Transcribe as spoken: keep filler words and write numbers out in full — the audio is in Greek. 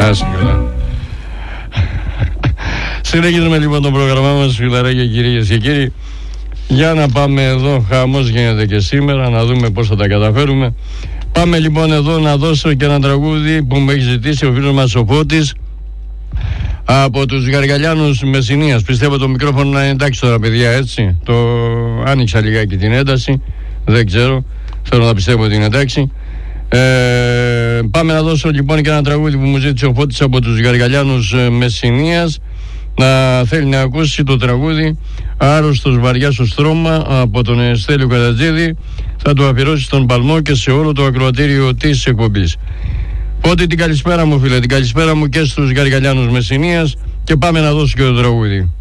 Άσε καλά. Συνεχίζουμε λοιπόν το πρόγραμμά μας, φιλαράκια, κυρίες και κύριοι. Για να πάμε εδώ, χαμός γίνεται και σήμερα, να δούμε πώς θα τα καταφέρουμε. Πάμε λοιπόν εδώ να δώσω και ένα τραγούδι που μου έχει ζητήσει ο φίλος μας ο Φώτης από τους Γαργαλιάνους Μεσσηνίας. Πιστεύω το μικρόφωνο να είναι εντάξει τώρα, παιδιά, έτσι. Το άνοιξα λιγάκι την ένταση, δεν ξέρω, θέλω να πιστεύω ότι είναι εντάξει. Ε, πάμε να δώσω λοιπόν και ένα τραγούδι που μου ζήτησε ο Φώτης από τους Γαργαλιάνους Μεσσηνίας. Να θέλει να ακούσει το τραγούδι «Άρρωστος βαριά στο στρώμα» από τον Στέλιο Κατατζίδη. Θα το αφιερώσει στον Παλμό και σε όλο το ακροατήριο της εκπομπής. Πότε την καλησπέρα μου, φίλε, την καλησπέρα μου και στους Γαργαλιάνους Μεσσηνίας, και πάμε να δώσω και το τραγούδι.